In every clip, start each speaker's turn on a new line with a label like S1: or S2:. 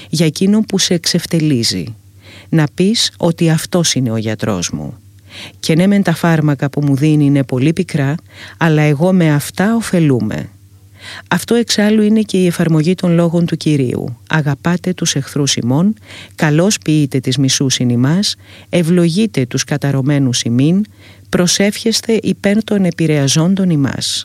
S1: για εκείνον που σε εξευτελίζει. Να πεις ότι αυτός είναι ο γιατρός μου. Και ναι μεν τα φάρμακα που μου δίνει είναι πολύ πικρά, αλλά εγώ με αυτά ωφελούμαι. Αυτό εξάλλου είναι και η εφαρμογή των λόγων του Κυρίου. Αγαπάτε τους εχθρούς ημών, καλώς ποιείτε τις μισούσιν ημάς, ευλογείτε τους καταρωμένους ημίν, προσεύχεστε υπέρ των επηρεαζόντων ημάς.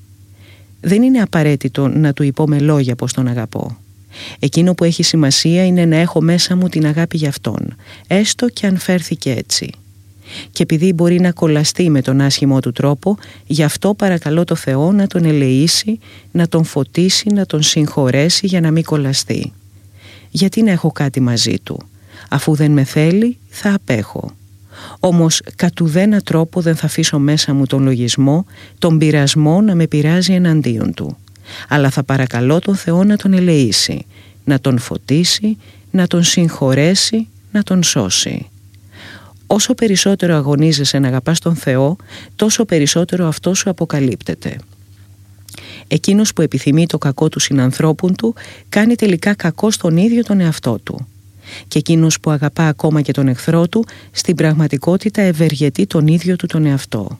S1: Δεν είναι απαραίτητο να του πω με λόγια πως τον αγαπώ. Εκείνο που έχει σημασία είναι να έχω μέσα μου την αγάπη για αυτόν, έστω και αν φέρθηκε έτσι. Και επειδή μπορεί να κολλαστεί με τον άσχημό του τρόπο, γι' αυτό παρακαλώ το Θεό να τον ελεήσει, να τον φωτίσει, να τον συγχωρέσει για να μην κολλαστεί. Γιατί να έχω κάτι μαζί του? Αφού δεν με θέλει, θα απέχω. Όμως κατ' ουδένα τρόπο δεν θα αφήσω μέσα μου τον λογισμό, τον πειρασμό να με πειράζει εναντίον του. Αλλά θα παρακαλώ τον Θεό να τον ελεήσει, να τον φωτίσει, να τον συγχωρέσει, να τον σώσει. Όσο περισσότερο αγωνίζεσαι να αγαπάς τον Θεό, τόσο περισσότερο αυτό σου αποκαλύπτεται. Εκείνος που επιθυμεί το κακό του συνανθρώπων του, κάνει τελικά κακό στον ίδιο τον εαυτό του. Και εκείνος που αγαπά ακόμα και τον εχθρό του, στην πραγματικότητα ευεργετεί τον ίδιο του τον εαυτό.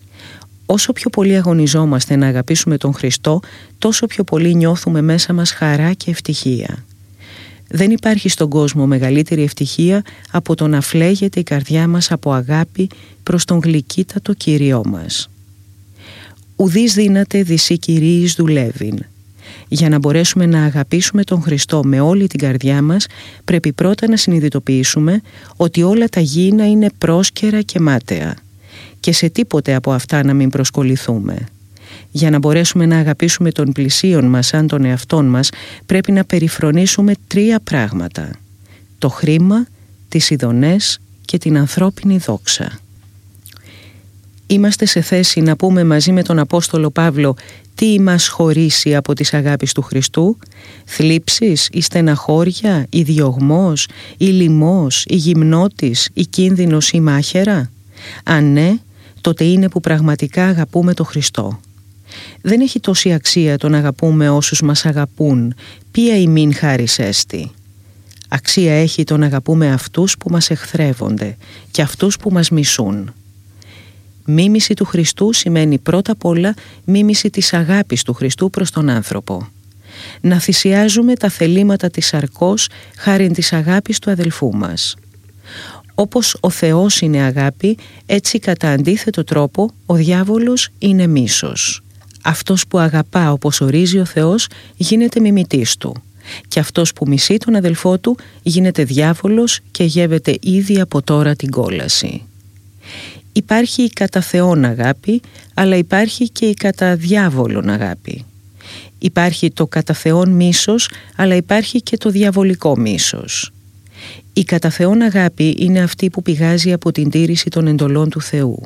S1: Όσο πιο πολύ αγωνιζόμαστε να αγαπήσουμε τον Χριστό, τόσο πιο πολύ νιώθουμε μέσα μας χαρά και ευτυχία. Δεν υπάρχει στον κόσμο μεγαλύτερη ευτυχία από το να φλέγεται η καρδιά μας από αγάπη προς τον γλυκύτατο Κύριό μας. Ουδείς δύναται δυσί Κυρίης δουλεύειν. Για να μπορέσουμε να αγαπήσουμε τον Χριστό με όλη την καρδιά μας, πρέπει πρώτα να συνειδητοποιήσουμε ότι όλα τα γήινα είναι πρόσκαιρα και μάταια και σε τίποτε από αυτά να μην προσκοληθούμε. Για να μπορέσουμε να αγαπήσουμε τον πλησίον μας σαν τον εαυτόν μας, πρέπει να περιφρονήσουμε 3 πράγματα: το χρήμα, τις ειδονές και την ανθρώπινη δόξα. Είμαστε σε θέση να πούμε μαζί με τον Απόστολο Παύλο τι μας χωρίσει από της αγάπης του Χριστού? Θλίψεις, η στεναχώρια, η διωγμός, η λιμός, η γυμνότης, η κίνδυνος, η μάχαιρα? Αν ναι, τότε είναι που πραγματικά αγαπούμε τον Χριστό. Δεν έχει τόση αξία το να αγαπούμε όσους μας αγαπούν, ποια ημίν χάρις έστι. Αξία έχει το να αγαπούμε αυτούς που μας εχθρεύονται και αυτούς που μας μισούν. Μίμηση του Χριστού σημαίνει πρώτα απ' όλα μίμηση της αγάπης του Χριστού προς τον άνθρωπο. Να θυσιάζουμε τα θελήματα της σαρκός χάριν της αγάπης του αδελφού μας. Όπως ο Θεός είναι αγάπη, έτσι κατά αντίθετο τρόπο ο διάβολος είναι μίσος. Αυτός που αγαπά όπως ορίζει ο Θεός γίνεται μιμητής του, και αυτός που μισεί τον αδελφό του γίνεται διάβολος και γεύεται ήδη από τώρα την κόλαση. Υπάρχει η κατά Θεόν αγάπη, αλλά υπάρχει και η κατά διάβολον αγάπη. Υπάρχει το κατά Θεόν μίσος, αλλά υπάρχει και το διαβολικό μίσος. Η κατά Θεόν αγάπη είναι αυτή που πηγάζει από την τήρηση των εντολών του Θεού.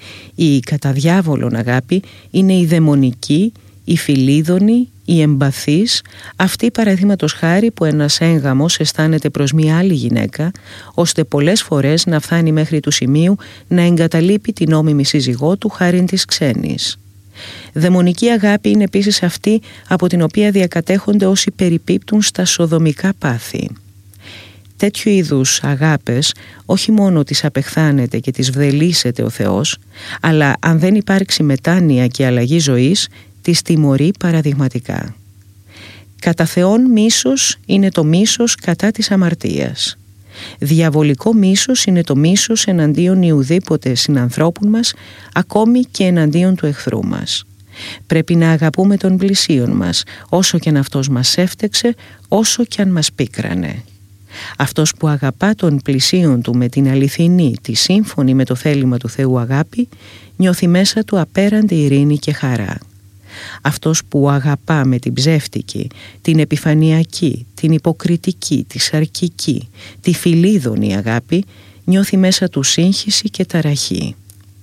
S1: Η κατά διάβολον αγάπη είναι η δαιμονική, η φιλίδωνη, η εμπαθής, αυτή παραδείγματος χάρη που ένας έγγαμος αισθάνεται προς μια άλλη γυναίκα, ώστε πολλές φορές να φτάνει μέχρι του σημείου να εγκαταλείπει την νόμιμη σύζυγό του χάριν της ξένης. Δαιμονική αγάπη είναι επίσης αυτή από την οποία διακατέχονται όσοι περιπίπτουν στα σοδομικά πάθη. Τέτοιου είδους αγάπες όχι μόνο τις απεχθάνεται και τις βδελίσεται ο Θεός, αλλά αν δεν υπάρξει μετάνοια και αλλαγή ζωής, τις τιμωρεί παραδειγματικά. Κατά Θεόν μίσος είναι το μίσος κατά της αμαρτίας. Διαβολικό μίσος είναι το μίσος εναντίον ιουδήποτε συνανθρώπων μας, ακόμη και εναντίον του εχθρού μας. Πρέπει να αγαπούμε τον πλησίον μας, όσο και αν αυτός μας έφτεξε, όσο και αν μας πίκρανε. Αυτός που αγαπά τον πλησίον του με την αληθινή, τη σύμφωνη με το θέλημα του Θεού αγάπη, νιώθει μέσα του απέραντη ειρήνη και χαρά. Αυτός που αγαπά με την ψεύτικη, την επιφανειακή, την υποκριτική, τη σαρκική, τη φιλίδωνη αγάπη, νιώθει μέσα του σύγχυση και ταραχή.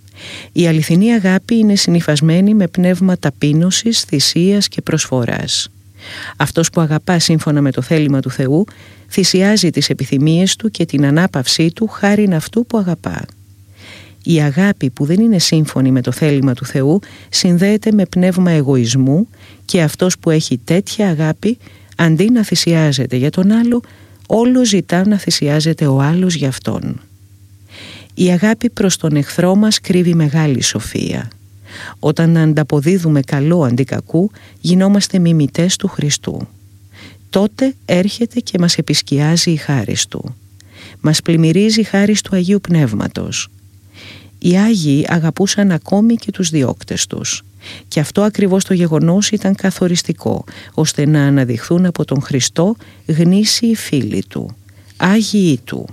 S1: Η αληθινή αγάπη είναι συνυφασμένη με πνεύμα ταπείνωσης, θυσίας και προσφοράς. Αυτός που αγαπά σύμφωνα με το θέλημα του Θεού θυσιάζει τις επιθυμίες του και την ανάπαυσή του χάριν αυτού που αγαπά. Η αγάπη που δεν είναι σύμφωνη με το θέλημα του Θεού συνδέεται με πνεύμα εγωισμού, και αυτός που έχει τέτοια αγάπη Αντί να θυσιάζεται για τον άλλο, όλο ζητά να θυσιάζεται ο άλλος για αυτόν. Η αγάπη προς τον εχθρό μας κρύβει μεγάλη σοφία. Όταν ανταποδίδουμε καλό αντί κακού, γινόμαστε μιμητές του Χριστού. Τότε έρχεται και μας επισκιάζει η χάρις Του. Μας πλημμυρίζει η χάρις του Αγίου Πνεύματος. Οι Άγιοι αγαπούσαν ακόμη και τους διώκτες τους. Και αυτό ακριβώς το γεγονός ήταν καθοριστικό, ώστε να αναδειχθούν από τον Χριστό γνήσιοι φίλοι Του, Άγιοι Του.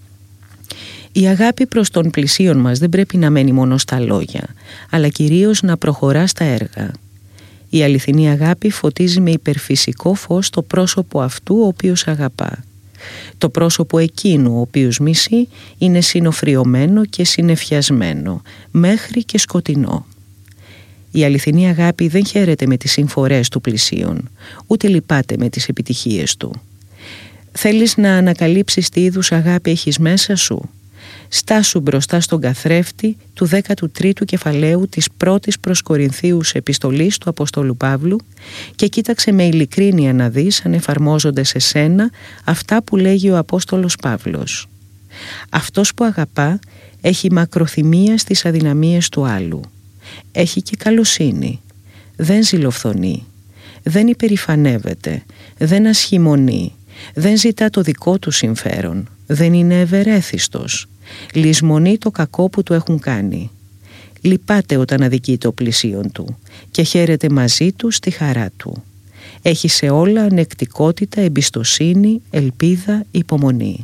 S1: Η αγάπη προς τον πλησίον μας δεν πρέπει να μένει μόνο στα λόγια, αλλά κυρίως να προχωρά στα έργα. Η αληθινή αγάπη φωτίζει με υπερφυσικό φως το πρόσωπο αυτού ο οποίος αγαπά. Το πρόσωπο εκείνου ο οποίος μισεί είναι συνοφριωμένο και συνεφιασμένο, μέχρι και σκοτεινό. Η αληθινή αγάπη δεν χαίρεται με τις συμφορές του πλησίον, ούτε λυπάται με τις επιτυχίες του. Θέλεις να ανακαλύψεις τι είδους αγάπη έχεις μέσα σου? Στάσου μπροστά στον καθρέφτη του 13ου κεφαλαίου της πρώτης προς Κορινθίους επιστολής του Αποστόλου Παύλου και κοίταξε με ειλικρίνεια να δεις αν εφαρμόζονται σε σένα αυτά που λέγει ο Απόστολος Παύλος. Αυτός που αγαπά έχει μακροθυμία στις αδυναμίες του άλλου. Έχει και καλοσύνη. Δεν ζηλοφθονεί. Δεν υπερηφανεύεται. Δεν ασχημονεί. Δεν ζητά το δικό του συμφέρον. Δεν είναι ευερέθιστος. Λησμονεί το κακό που του έχουν κάνει. Λυπάται όταν αδικεί το πλησίον του και χαίρεται μαζί του στη χαρά του. Έχει σε όλα ανεκτικότητα, εμπιστοσύνη, ελπίδα, υπομονή.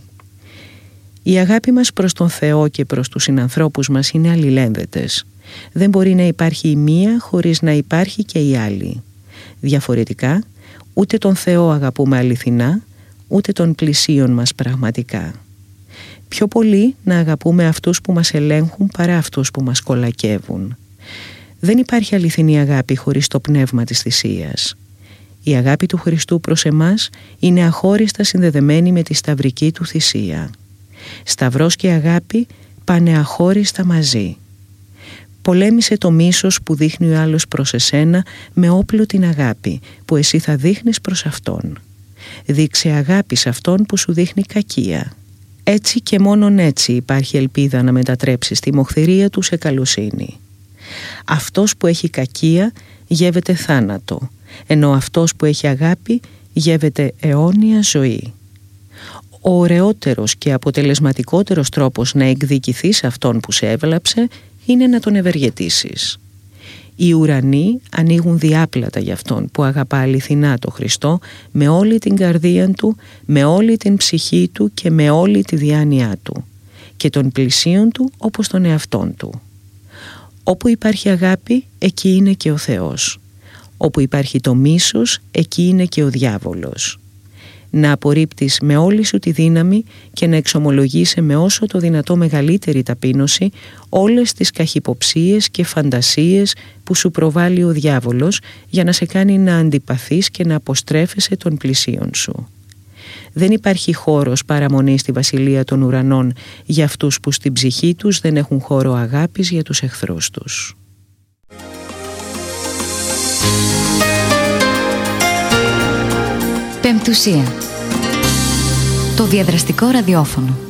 S1: Η αγάπη μας προς τον Θεό και προς τους συνανθρώπους μας είναι αλληλένδετες. Δεν μπορεί να υπάρχει η μία χωρίς να υπάρχει και η άλλη. Διαφορετικά, ούτε τον Θεό αγαπούμε αληθινά, ούτε τον πλησίον μας πραγματικά. Πιο πολύ να αγαπούμε αυτούς που μας ελέγχουν παρά αυτούς που μας κολακεύουν. Δεν υπάρχει αληθινή αγάπη χωρίς το πνεύμα της θυσίας. Η αγάπη του Χριστού προς εμάς είναι αχώριστα συνδεδεμένη με τη σταυρική του θυσία. Σταυρός και αγάπη πάνε αχώριστα μαζί. Πολέμησε το μίσος που δείχνει ο άλλος προς εσένα με όπλο την αγάπη που εσύ θα δείχνεις προς αυτόν. Δείξε αγάπη σε αυτόν που σου δείχνει κακία. Έτσι και μόνον έτσι υπάρχει ελπίδα να μετατρέψεις τη μοχθηρία του σε καλοσύνη. Αυτός που έχει κακία γεύεται θάνατο, ενώ αυτός που έχει αγάπη γεύεται αιώνια ζωή. Ο ωραιότερος και αποτελεσματικότερος τρόπος να εκδικηθείς αυτόν που σε έβλαψε είναι να τον ευεργετήσεις. Οι ουρανοί ανοίγουν διάπλατα για αυτόν που αγαπά αληθινά το Χριστό με όλη την καρδία του, με όλη την ψυχή του και με όλη τη διάνοιά του και των πλησίων του όπως τον εαυτόν του. Όπου υπάρχει αγάπη, εκεί είναι και ο Θεός. Όπου υπάρχει το μίσος, εκεί είναι και ο διάβολος. Να απορρίπτεις με όλη σου τη δύναμη και να εξομολογείσαι με όσο το δυνατό μεγαλύτερη ταπείνωση όλες τις καχυποψίες και φαντασίες που σου προβάλλει ο διάβολος για να σε κάνει να αντιπαθείς και να αποστρέφεσαι των πλησίων σου. Δεν υπάρχει χώρος παραμονής στη βασιλεία των ουρανών για αυτούς που στην ψυχή τους δεν έχουν χώρο αγάπης για τους εχθρούς τους.
S2: Πεμπτουσία. Το διαδραστικό ραδιόφωνο.